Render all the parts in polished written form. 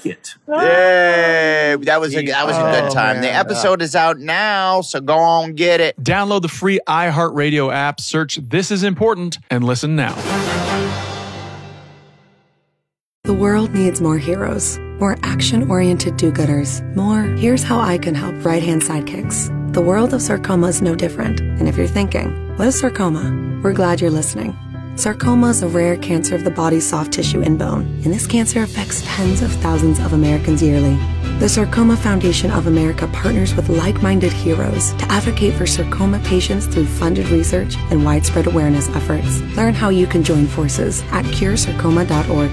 like it. Yay! That was a good time. Man. The episode is out now, so go on get it. Download the free iHeartRadio app, search This Is Important, and listen now. The world needs more heroes, more action-oriented do-gooders, more here's how I can help right-hand sidekicks. The world of sarcoma is no different. And if you're thinking, what is sarcoma? We're glad you're listening. Sarcoma is a rare cancer of the body's soft tissue and bone, and this cancer affects tens of thousands of Americans yearly. The Sarcoma Foundation of America partners with like-minded heroes to advocate for sarcoma patients through funded research and widespread awareness efforts. Learn how you can join forces at curesarcoma.org.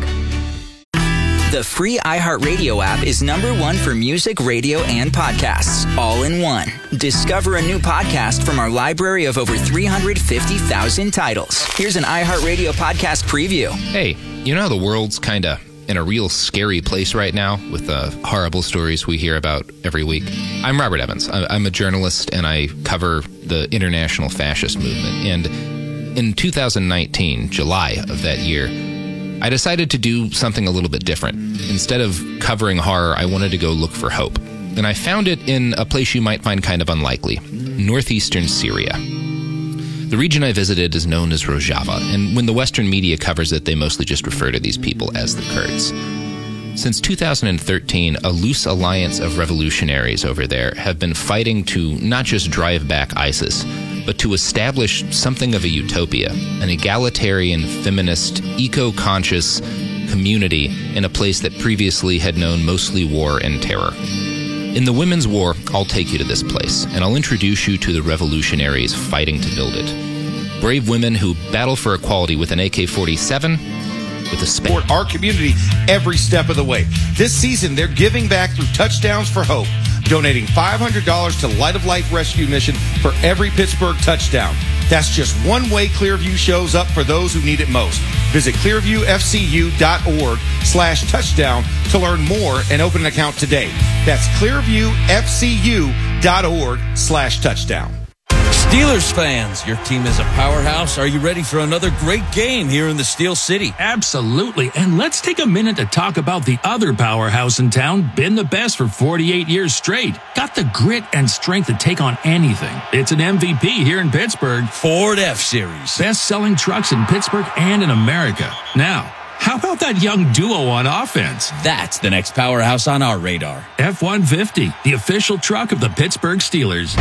The free iHeartRadio app is #1 for music, radio, and podcasts, all in one. Discover a new podcast from our library of over 350,000 titles. Here's an iHeartRadio podcast preview. Hey, you know how the world's kind of in a real scary place right now with the horrible stories we hear about every week? I'm Robert Evans. I'm a journalist, and I cover the international fascist movement. And in 2019, July of that year, I decided to do something a little bit different. Instead of covering horror, I wanted to go look for hope. And I found it in a place you might find kind of unlikely, northeastern Syria. The region I visited is known as Rojava, and when the Western media covers it, they mostly just refer to these people as the Kurds. Since 2013, a loose alliance of revolutionaries over there have been fighting to not just drive back ISIS, but to establish something of a utopia, an egalitarian, feminist, eco-conscious community in a place that previously had known mostly war and terror. In the Women's War, I'll take you to this place, and I'll introduce you to the revolutionaries fighting to build it. Brave women who battle for equality with an AK-47, with a support our community every step of the way. This season, they're giving back through Touchdowns for Hope, donating $500 to Light of Life Rescue Mission for every Pittsburgh touchdown. That's just one way Clearview shows up for those who need it most. Visit clearviewfcu.org/touchdown to learn more and open an account today. That's clearviewfcu.org/touchdown. Steelers fans, your team is a powerhouse. Are you ready for another great game here in the Steel City? Absolutely. And let's take a minute to talk about the other powerhouse in town, been the best for 48 years straight. Got the grit and strength to take on anything. It's an MVP here in Pittsburgh. Ford F-Series. Best-selling trucks in Pittsburgh and in America. Now, how about that young duo on offense? That's the next powerhouse on our radar. F-150, the official truck of the Pittsburgh Steelers.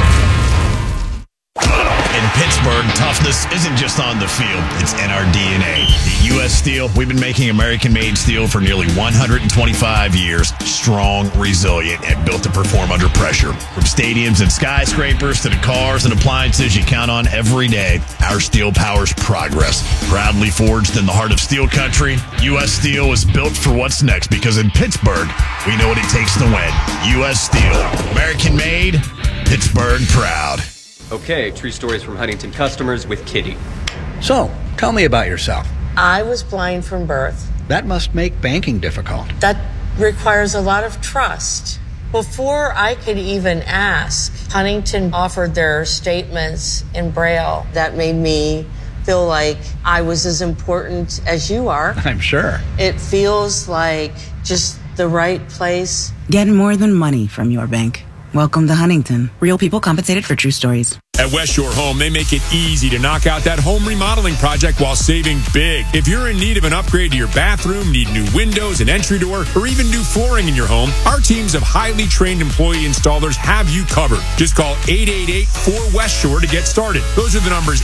In Pittsburgh, toughness isn't just on the field, it's in our DNA. At U.S. Steel, we've been making American-made steel for nearly 125 years. Strong, resilient, and built to perform under pressure. From stadiums and skyscrapers to the cars and appliances you count on every day, our steel powers progress. Proudly forged in the heart of steel country, U.S. Steel is built for what's next because in Pittsburgh, we know what it takes to win. U.S. Steel. American-made, Pittsburgh proud. Okay, true stories from Huntington customers with Kitty. So, tell me about yourself. I was blind from birth. That must make banking difficult. That requires a lot of trust. Before I could even ask, Huntington offered their statements in Braille. That made me feel like I was as important as you are. I'm sure. It feels like just the right place. Get more than money from your bank. Welcome to Huntington. Real people compensated for true stories. At West Shore Home, they make it easy to knock out that home remodeling project while saving big. If you're in need of an upgrade to your bathroom, need new windows, an entry door, or even new flooring in your home, our teams of highly trained employee installers have you covered. Just call 888-4West Shore to get started. Those are the numbers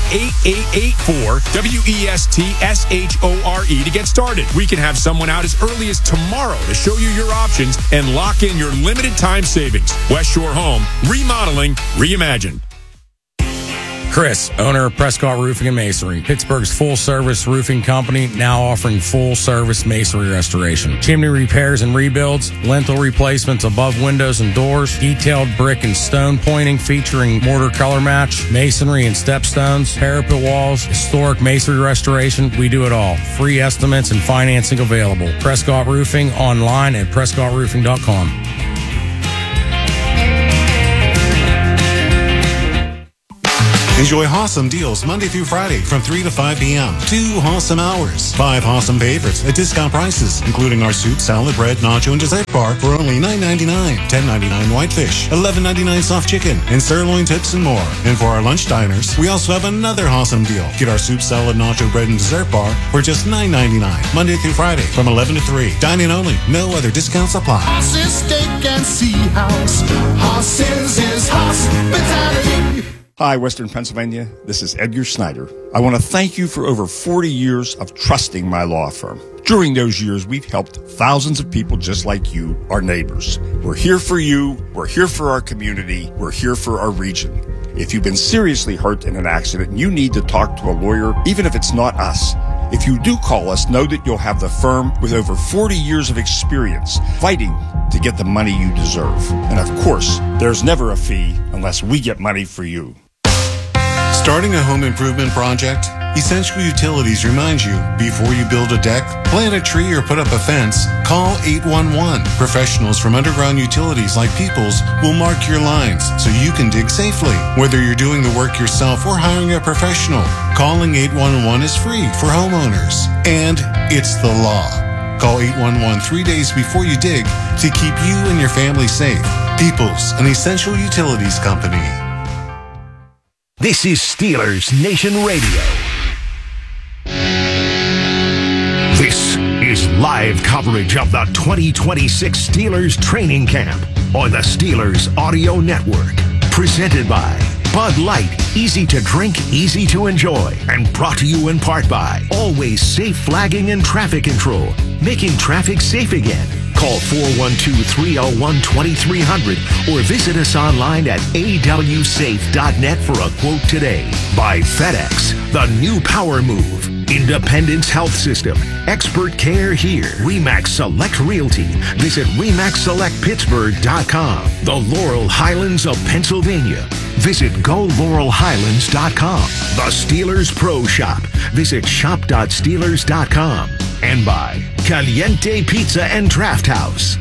8884-WESTSHORE to get started. We can have someone out as early as tomorrow to show you your options and lock in your limited time savings. West Shore Home, remodeling, reimagined. Chris, owner of Prescott Roofing and Masonry, Pittsburgh's full-service roofing company, now offering full-service masonry restoration. Chimney repairs and rebuilds, lintel replacements above windows and doors, detailed brick and stone pointing featuring mortar color match, masonry and stepstones, parapet walls, historic masonry restoration. We do it all. Free estimates and financing available. Prescott Roofing online at prescottroofing.com. Enjoy awesome deals Monday through Friday from 3 to 5 p.m. 2 awesome hours. 5 awesome favorites at discount prices, including our soup, salad, bread, nacho, and dessert bar for only $9.99. $10.99 whitefish, $11.99 soft chicken, and sirloin tips and more. And for our lunch diners, we also have another awesome deal. Get our soup, salad, nacho, bread, and dessert bar for just $9.99. Monday through Friday from 11 to 3. Dine-in only. No other discounts apply. Horses, steak, and sea house. Horses is hospitality. Hi, Western Pennsylvania. This is Edgar Snyder. I want to thank you for over 40 years of trusting my law firm. During those years, we've helped thousands of people just like you, our neighbors. We're here for you. We're here for our community. We're here for our region. If you've been seriously hurt in an accident and you need to talk to a lawyer, even if it's not us, if you do call us, know that you'll have the firm with over 40 years of experience fighting to get the money you deserve. And of course, there's never a fee unless we get money for you. Starting a home improvement project? Essential Utilities reminds you, before you build a deck, plant a tree, or put up a fence, call 811. Professionals from Underground Utilities like Peoples will mark your lines so you can dig safely. Whether you're doing the work yourself or hiring a professional, calling 811 is free for homeowners. And it's the law. Call 811 3 days before you dig to keep you and your family safe. Peoples, an Essential Utilities company. This is Steelers Nation Radio. This is live coverage of the 2026 Steelers training camp on the Steelers Audio Network. Presented by Bud Light, easy to drink, easy to enjoy. And brought to you in part by Always Safe Flagging and Traffic Control, making traffic safe again. Call 412-301-2300 or visit us online at awsafe.net for a quote today. By FedEx, the new power move. Independence Health System. Expert care here. RE/MAX Select Realty. Visit RE/MAXSelectPittsburgh.com. The Laurel Highlands of Pennsylvania. Visit GoLaurelHighlands.com. The Steelers Pro Shop. Visit shop.steelers.com. And by Caliente Pizza and Draft House.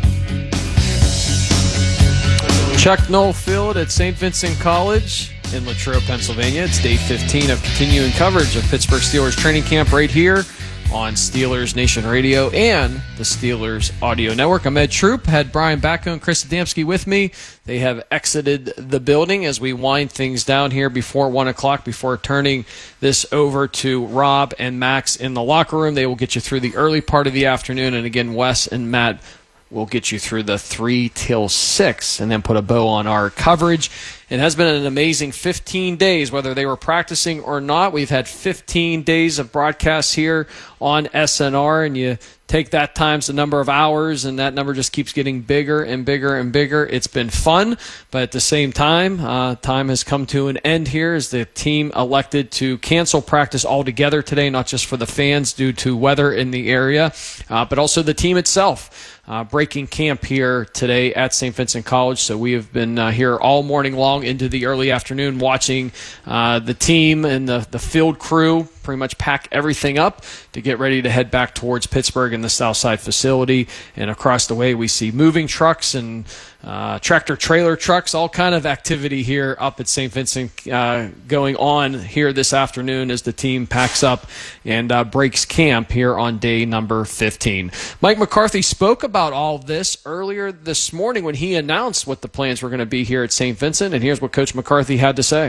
Chuck Noll Field at St. Vincent College in Latrobe, Pennsylvania. It's day 15 of continuing coverage of Pittsburgh Steelers training camp right here on Steelers Nation Radio and the Steelers Audio Network. I'm Ed Troop, had Brian Backo and Chris Adamski with me. They have exited the building as we wind things down here before 1 o'clock, before turning this over to Rob and Max in the locker room. They will get you through the early part of the afternoon, and again, Wes and Matt will get you through the 3 till 6 and then put a bow on our coverage. It has been an amazing 15 days, whether they were practicing or not. We've had 15 days of broadcasts here on SNR, and you take that times the number of hours, and that number just keeps getting bigger and bigger and bigger. It's been fun, but at the same time, time has come to an end here as the team elected to cancel practice altogether today, not just for the fans due to weather in the area, but also the team itself. Breaking camp here today at St. Vincent College. So we have been here all morning long into the early afternoon watching the team and the field crew pretty much pack everything up to get ready to head back towards Pittsburgh in the Southside facility. And across the way we see moving trucks and tractor-trailer trucks, all kind of activity here up at St. Vincent going on here this afternoon as the team packs up and breaks camp here on day number 15. Mike McCarthy spoke about all of this earlier this morning when he announced what the plans were going to be here at St. Vincent, and here's what Coach McCarthy had to say.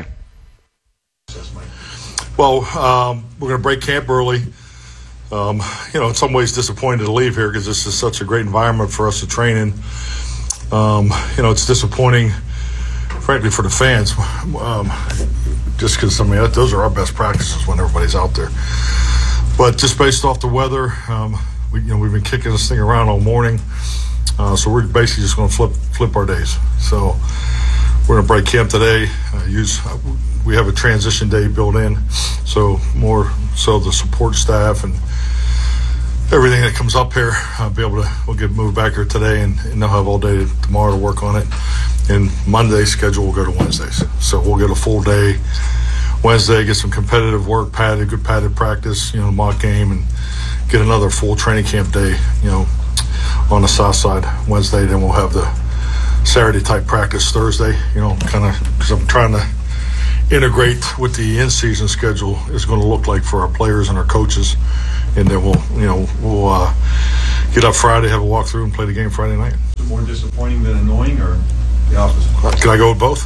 Well, we're going to break camp early. In some ways disappointed to leave here because this is such a great environment for us to train in. It's disappointing, frankly, for the fans, just because, those are our best practices when everybody's out there. But just based off the weather, we've been kicking this thing around all morning, so we're basically just going to flip our days. So we're going to break camp today. We have a transition day built in, so more so the support staff and everything that comes up here, we'll get moved back here today, and they'll have all day tomorrow to work on it. And Monday's schedule will go to Wednesdays. So we'll get a full day Wednesday, get some competitive work, good padded practice, mock game, and get another full training camp day, on the south side Wednesday. Then we'll have the Saturday type practice Thursday, because I'm trying to integrate with the in-season schedule is going to look like for our players and our coaches. And then we'll get up Friday, have a walkthrough, and play the game Friday night. Is it more disappointing than annoying, or the opposite? Can I go with both?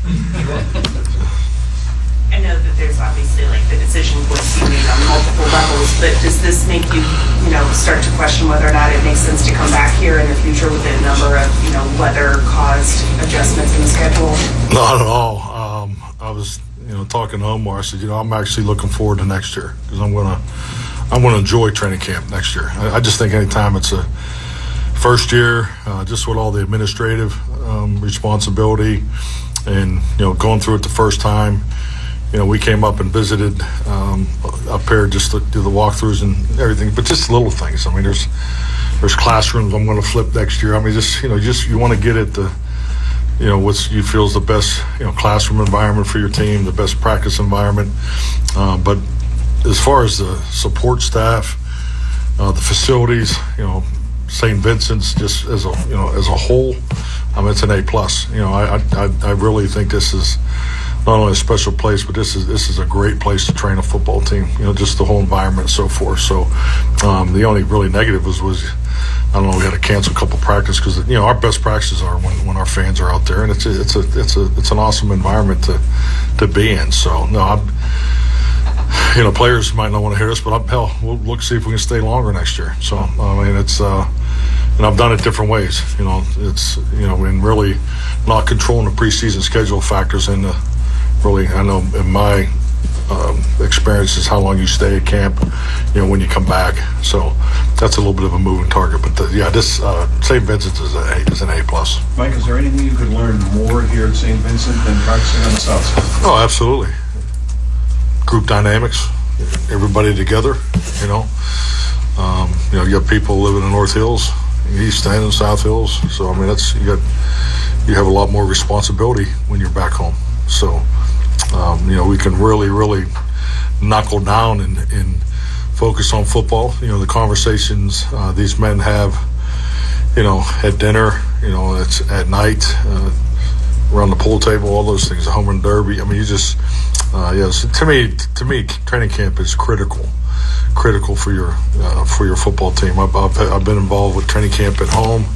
I know that there's obviously like the decision was to be made on multiple levels, but does this make you, start to question whether or not it makes sense to come back here in the future with a number of, weather-caused adjustments in the schedule? Not at all. I was, talking to Omar. I said, I'm actually looking forward to next year because I'm gonna enjoy training camp next year. I just think anytime it's a first year, just with all the administrative responsibility and going through it the first time. We came up and visited up here just to do the walkthroughs and everything, but just little things. I mean, there's classrooms I'm going to flip next year. I mean, you want to get at the, what you feel is the best, classroom environment for your team, the best practice environment. But as far as the support staff, the facilities, St. Vincent's just as a whole, I mean, it's an A+. I really think this is not only a special place, but this is a great place to train a football team. Just the whole environment and so forth. So the only really negative was I don't know, we had to cancel a couple practices because our best practices are when our fans are out there, and it's an awesome environment to be in. So no, players might not want to hear this, but we'll look see if we can stay longer next year. So I mean, it's and I've done it different ways. It's and really not controlling the preseason schedule factors in the. Really, I know in my experience is how long you stay at camp, when you come back. So that's a little bit of a moving target. But this St. Vincent's is an A+. Mike, is there anything you could learn more here at St. Vincent than practicing on the south side? Oh, absolutely. Group dynamics, everybody together. You got people living in North Hills, East End, and South Hills. So I mean, you have a lot more responsibility when you're back home. So. We can really knuckle down and focus on football. The conversations these men have, at dinner, it's at night, around the pool table, all those things, the home run derby. I mean, you just, so to me, training camp is critical for your football team. I've been involved with training camp at home.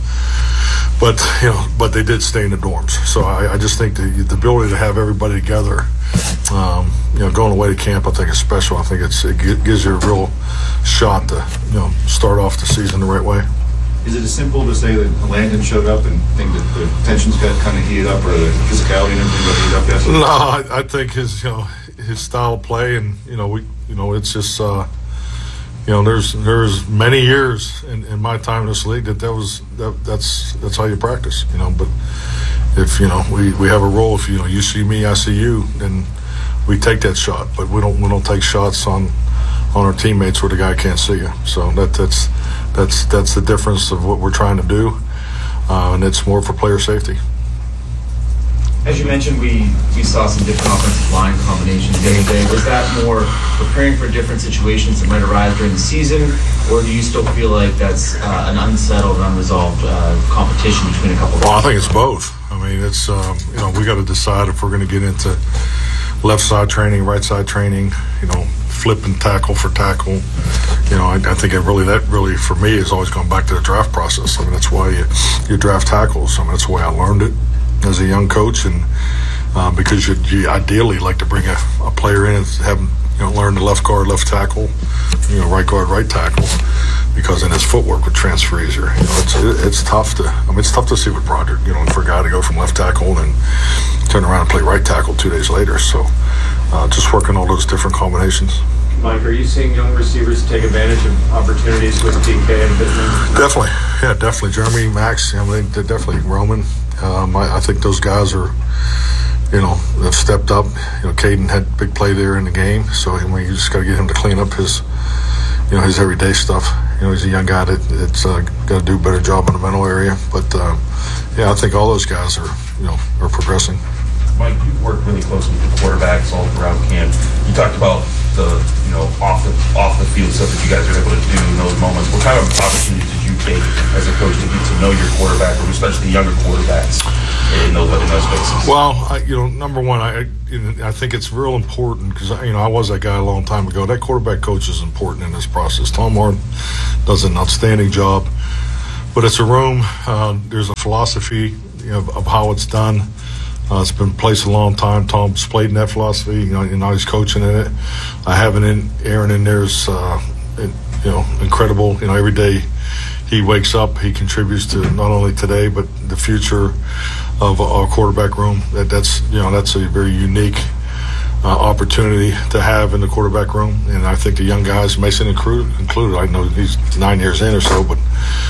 But they did stay in the dorms. So I just think the ability to have everybody together, going away to camp, I think is special. I think it gives you a real shot to, start off the season the right way. Is it as simple to say that Landon showed up and think that the tensions got kind of heated up, or the physicality and everything got heated up yesterday? No, I think his style of play, and it's just. There's many years in my time in this league that's how you practice, But if we have a role, if you see me, I see you, then we take that shot. But we don't take shots on our teammates where the guy can't see you. So that's the difference of what we're trying to do, and it's more for player safety. As you mentioned, we saw some different offensive line combinations the other day. Was that more preparing for different situations that might arise during the season, or do you still feel like that's an unsettled, unresolved competition between a couple of I think it's both. I mean, it's we got to decide if we're going to get into left side training, right side training, flipping tackle for tackle. I think that really for me has always gone back to the draft process. I mean, that's why you draft tackles. I mean, that's the way I learned it as a young coach, and because you ideally like to bring a player in and have him learn the left guard, left tackle, right guard, right tackle, because then his footwork would transfer easier. It's tough to see with Broderick, for a guy to go from left tackle and turn around and play right tackle 2 days later. So just working all those different combinations. Mike, are you seeing young receivers take advantage of opportunities with DK and Pittman? Definitely. Jeremy, Max, they're definitely Roman. I think those guys are, have stepped up. Caden had a big play there in the game, so you just got to get him to clean up his everyday stuff. He's a young guy that's got to do a better job in the mental area. But I think all those guys are progressing. Mike, you've worked really closely with the quarterbacks all throughout camp. You talked about the off the field stuff that you guys are able to do in those moments. What kind of opportunities did you take as a coach to get to know your quarterback, or especially younger quarterbacks? in those spaces? Well, number one, I think it's real important because I was that guy a long time ago. That quarterback coach is important in this process. Tom Horn does an outstanding job, but it's a room. There's a philosophy of how it's done. It's been in place a long time. Tom's played in that philosophy. Now he's coaching in it. I have Aaron in there is incredible. Every day he wakes up, he contributes to not only today but the future of our quarterback room. That's a very unique opportunity to have in the quarterback room, and I think the young guys, Mason included. I know he's 9 years in or so, but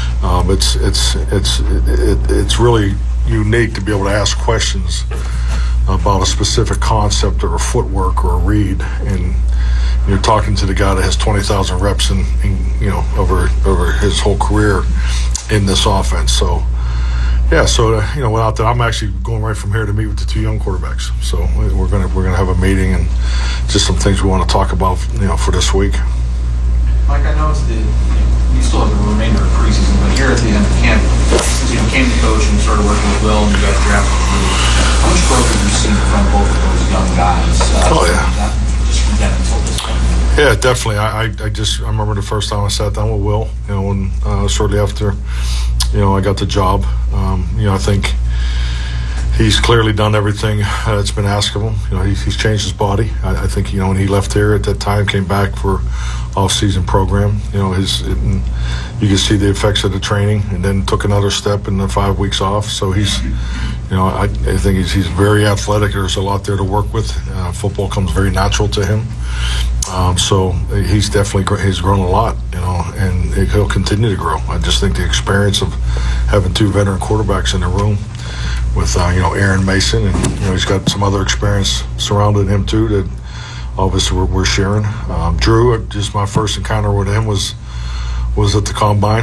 it's really unique to be able to ask questions about a specific concept or a footwork or a read, and you're talking to the guy that has 20,000 reps in over his whole career in this offense. So without that, I'm actually going right from here to meet with the two young quarterbacks. So we're gonna have a meeting and just some things we want to talk about for this week. Mike, I know you still have the remainder of preseason, but here at the end of camp, since you became the coach and started working with Will and you guys drafted through, how much growth have you seen from both of those young guys? Just from then until this point. Yeah, definitely. I remember the first time I sat down with Will, when shortly after, I got the job. I think he's clearly done everything that's been asked of him. He's changed his body. I think, when he left here at that time, came back for off-season program, you can see the effects of the training, and then took another step in the 5 weeks off. So he's, I think he's very athletic. There's a lot there to work with. Football comes very natural to him. So he's grown a lot, and he'll continue to grow. I just think the experience of having two veteran quarterbacks in the room with, Aaron Mason, and, he's got some other experience surrounding him too that obviously we're sharing. Drew, just my first encounter with him was at the Combine.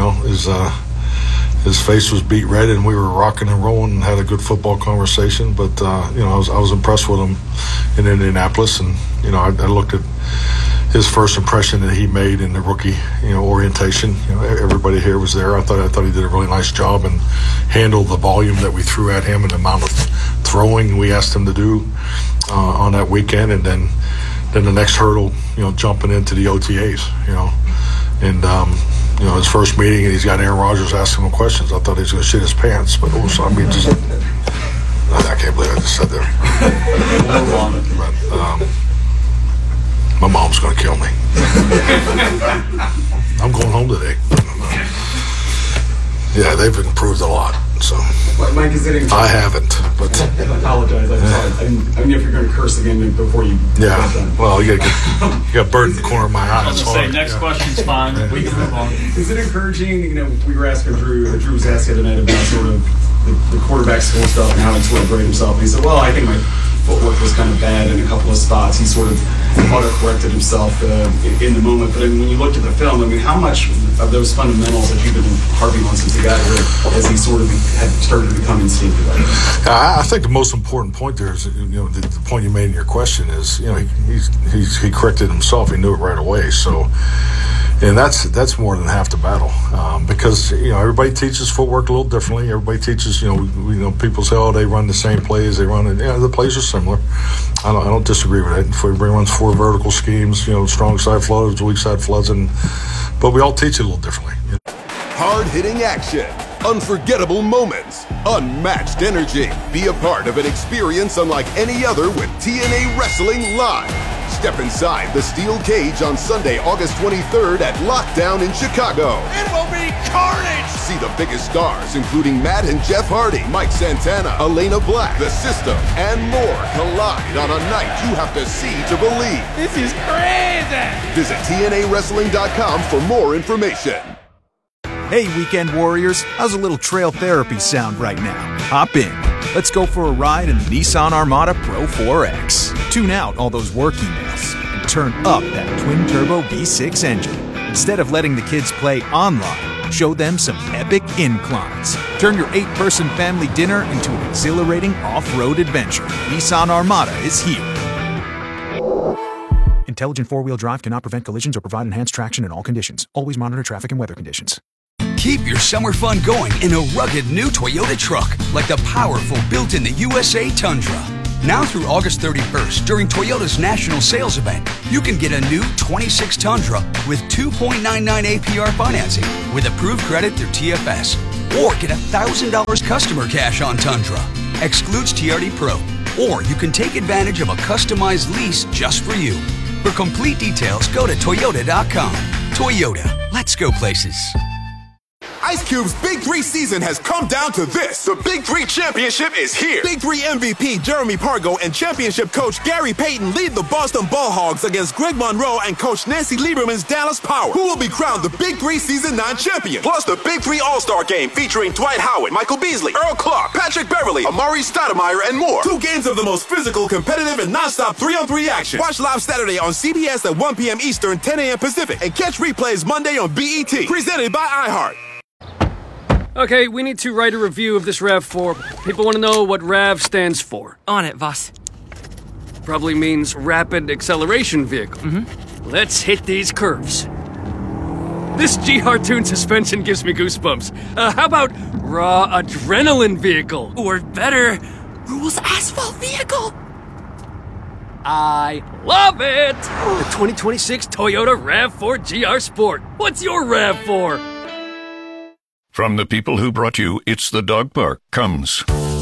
His face was beat red, and we were rocking and rolling and had a good football conversation. But I was impressed with him in Indianapolis, and I looked at his first impression that he made in the rookie orientation. Everybody here was there. I thought he did a really nice job and handled the volume that we threw at him and the amount of throwing we asked him to do on that weekend, and then the next hurdle, jumping into the OTAs, and his first meeting, and he's got Aaron Rodgers asking him questions. I thought he was going to shit his pants, but I can't believe I just said that. My mom's going to kill me. I'm going home today. Yeah, they've improved a lot. So Mike, is it? I haven't, but I apologize. I didn't know if you're going to curse again before you. Yeah. Well, you got bird in the corner of my eye. It's hard. Next question's fine. We can move on. Is it encouraging? We were asking Drew was asked the other night about sort of the quarterback school stuff and how he sort of grade himself. And he said, "Well, I think my footwork was kind of bad in a couple of spots." He sort of auto-corrected himself in the moment. But when you looked at the film, how much of those fundamentals that you've been harping on since he got here has he sort of had started to become instinctive? I think the most important point there is, the point you made in your question is, he corrected himself. He knew it right away. So, and that's more than half the battle, because everybody teaches footwork a little differently. Everybody teaches, people say, oh, they run the same plays. They run it. The plays are similar. I don't disagree with it. Everybody runs 4 vertical schemes, strong side floods, weak side floods, but we all teach it a little differently. Hard-hitting action, unforgettable moments, unmatched energy. Be a part of an experience unlike any other with TNA Wrestling Live. Step inside the steel cage on Sunday, August 23rd at Lockdown in Chicago. It will be carnage! See the biggest stars, including Matt and Jeff Hardy, Mike Santana, Elena Black, The System, and more collide on a night you have to see to believe. This is crazy! Visit TNAWrestling.com for more information. Hey, Weekend Warriors, how's a little trail therapy sound right now? Hop in. Let's go for a ride in the Nissan Armada Pro 4X. Tune out all those work emails and turn up that twin-turbo V6 engine. Instead of letting the kids play online, show them some epic inclines. Turn your 8-person family dinner into an exhilarating off-road adventure. Nissan Armada is here. Intelligent four-wheel drive cannot prevent collisions or provide enhanced traction in all conditions. Always monitor traffic and weather conditions. Keep your summer fun going in a rugged new Toyota truck, like the powerful built-in-the-USA Tundra. Now through August 31st, during Toyota's national sales event, you can get a new 26 Tundra with 2.99 APR financing with approved credit through TFS. Or get $1,000 customer cash on Tundra. Excludes TRD Pro. Or you can take advantage of a customized lease just for you. For complete details, go to Toyota.com. Toyota, let's go places. Ice Cube's Big 3 season has come down to this. The Big 3 Championship is here. Big 3 MVP Jeremy Pargo and championship coach Gary Payton lead the Boston Ball Hogs against Greg Monroe and coach Nancy Lieberman's Dallas Power, who will be crowned the Big 3 Season 9 champion. Plus the Big 3 All-Star Game featuring Dwight Howard, Michael Beasley, Earl Clark, Patrick Beverly, Amari Stoudemire, and more. 2 games of the most physical, competitive, and non-stop 3-on-3 action. Watch live Saturday on CBS at 1 p.m. Eastern, 10 a.m. Pacific, and catch replays Monday on BET. Presented by iHeart. Okay, we need to write a review of this RAV4. People want to know what RAV stands for. On it, Voss. Probably means Rapid Acceleration Vehicle. Let's hit these curves. This GR-Tune suspension gives me goosebumps. How about Raw Adrenaline Vehicle? Or better, Rules Asphalt Vehicle. I love it! The 2026 Toyota RAV4 GR Sport. What's your RAV4? From the people who brought you It's the Dog Park comes